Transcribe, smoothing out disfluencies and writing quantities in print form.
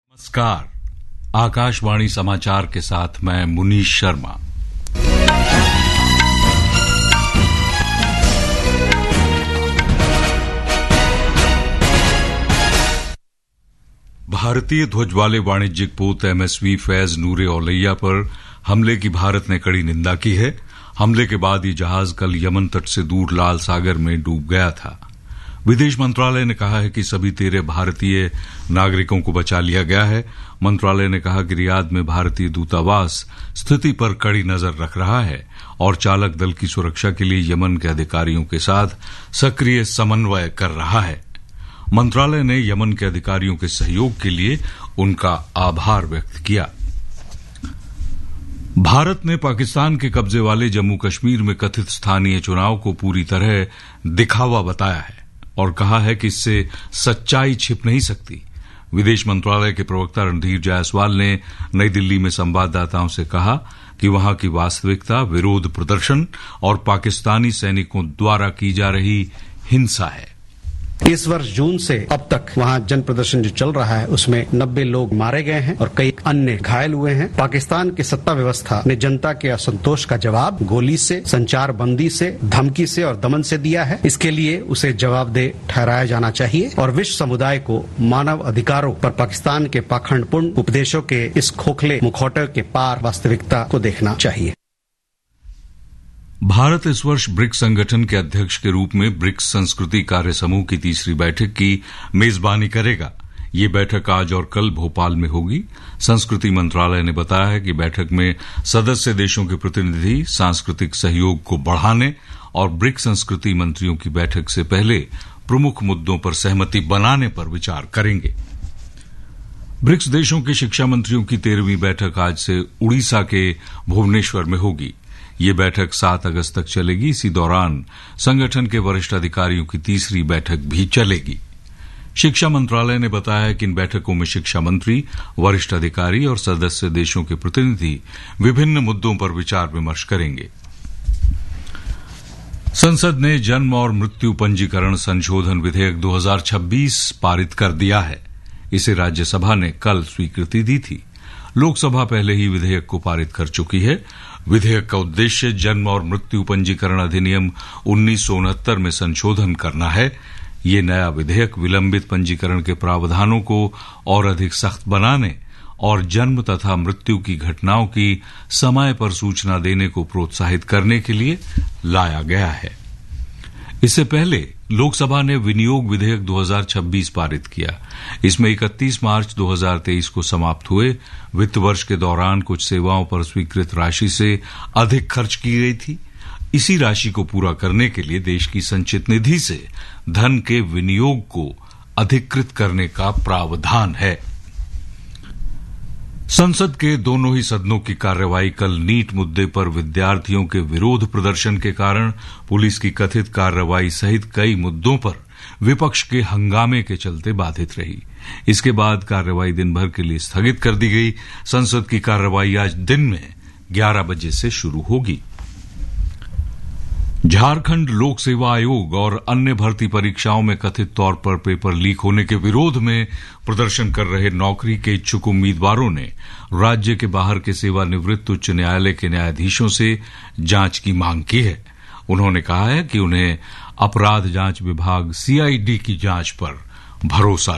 नमस्कार, आकाशवाणी समाचार के साथ मैं मुनीश शर्मा। भारतीय ध्वज वाले वाणिज्यिक पोत एमएसवी फैज नूरे औलैया पर हमले की भारत ने कड़ी निंदा की है। हमले के बाद ये जहाज कल यमन तट से दूर लाल सागर में डूब गया था। विदेश मंत्रालय ने कहा है कि सभी 13 भारतीय नागरिकों को बचा लिया गया है। मंत्रालय ने कहा कि रियाद में भारतीय दूतावास स्थिति पर कड़ी नजर रख रहा है और चालक दल की सुरक्षा के लिए यमन के अधिकारियों के साथ सक्रिय समन्वय कर रहा है। मंत्रालय ने यमन के अधिकारियों के सहयोग के लिए उनका आभार व्यक्त किया। भारत ने पाकिस्तान के कब्जे वाले जम्मू कश्मीर में कथित स्थानीय चुनाव को पूरी तरह दिखावा बताया है और कहा है कि इससे सच्चाई छिप नहीं सकती। विदेश मंत्रालय के प्रवक्ता रणधीर जायसवाल ने नई दिल्ली में संवाददाताओं से कहा कि वहां की वास्तविकता विरोध प्रदर्शन और पाकिस्तानी सैनिकों द्वारा की जा रही हिंसा है। इस वर्ष जून से अब तक वहां जन प्रदर्शन जो चल रहा है उसमें 90 लोग मारे गए हैं और कई अन्य घायल हुए हैं। पाकिस्तान की सत्ता व्यवस्था ने जनता के असंतोष का जवाब गोली से, संचार बंदी से, धमकी से और दमन से दिया है। इसके लिए उसे जवाबदेह ठहराया जाना चाहिए और विश्व समुदाय को मानव अधिकारों पर पाकिस्तान के पाखंडपूर्ण उपदेशों के इस खोखले मुखौटे के पार वास्तविकता को देखना चाहिए। भारत इस वर्ष ब्रिक्स संगठन के अध्यक्ष के रूप में ब्रिक्स संस्कृति कार्य समूह की तीसरी बैठक की मेजबानी करेगा। ये बैठक आज और कल भोपाल में होगी। संस्कृति मंत्रालय ने बताया है कि बैठक में सदस्य देशों के प्रतिनिधि सांस्कृतिक सहयोग को बढ़ाने और ब्रिक्स संस्कृति मंत्रियों की बैठक से पहले प्रमुख मुद्दों पर सहमति बनाने पर विचार करेंगे। ब्रिक्स देशों के शिक्षा मंत्रियों की 13वीं बैठक आज से उड़ीसा के भुवनेश्वर में होगी। ये बैठक 7 अगस्त तक चलेगी। इसी दौरान संगठन के वरिष्ठ अधिकारियों की तीसरी बैठक भी चलेगी। शिक्षा मंत्रालय ने बताया है कि इन बैठकों में शिक्षा मंत्री, वरिष्ठ अधिकारी और सदस्य देशों के प्रतिनिधि विभिन्न मुद्दों पर विचार विमर्श करेंगे। संसद ने जन्म और मृत्यु पंजीकरण संशोधन विधेयक 2026 पारित कर दिया है। इसे राज्यसभा ने कल स्वीकृति दी थी। लोकसभा पहले ही विधेयक को पारित कर चुकी है। विधेयक का उद्देश्य जन्म और मृत्यु पंजीकरण अधिनियम 1969 में संशोधन करना है। ये नया विधेयक विलंबित पंजीकरण के प्रावधानों को और अधिक सख्त बनाने और जन्म तथा मृत्यु की घटनाओं की समय पर सूचना देने को प्रोत्साहित करने के लिए लाया गया है। इससे पहले लोकसभा ने विनियोग विधेयक 2026 पारित किया। इसमें 31 मार्च 2023 को समाप्त हुए वित्त वर्ष के दौरान कुछ सेवाओं पर स्वीकृत राशि से अधिक खर्च की गई थी। इसी राशि को पूरा करने के लिए देश की संचित निधि से धन के विनियोग को अधिकृत करने का प्रावधान है। संसद के दोनों ही सदनों की कार्यवाही कल नीट मुद्दे पर विद्यार्थियों के विरोध प्रदर्शन के कारण पुलिस की कथित कार्रवाई सहित कई मुद्दों पर विपक्ष के हंगामे के चलते बाधित रही। इसके बाद कार्यवाही दिन भर के लिए स्थगित कर दी गई। संसद की कार्यवाही आज दिन में 11 बजे से शुरू होगी। झारखंड लोक सेवा आयोग और अन्य भर्ती परीक्षाओं में कथित तौर पर पेपर लीक होने के विरोध में प्रदर्शन कर रहे नौकरी के इच्छुक उम्मीदवारों ने राज्य के बाहर के सेवानिवृत्त उच्च न्यायालय के न्यायाधीशों से जांच की मांग की है। उन्होंने कहा है कि उन्हें अपराध जांच विभाग सीआईडी की जांच पर भरोसा